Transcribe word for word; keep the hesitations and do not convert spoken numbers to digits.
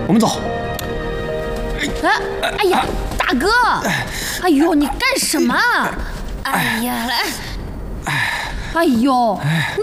我们走。 哎，哎呀，大哥！哎呦，你干什么？哎呀，来！哎呦！